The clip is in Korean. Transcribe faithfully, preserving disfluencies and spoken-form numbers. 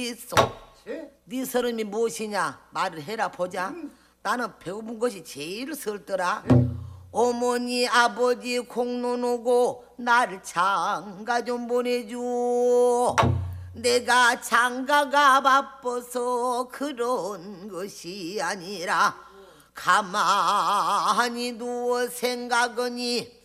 있어. 네 서름이 무엇이냐 말을 해라 보자. 나는 배워본 것이 제일 설더라. 어머니 아버지 공론 오고 나를 장가 좀 보내줘. 내가 장가가 바빠서 그런 것이 아니라 가만히 누워 생각하니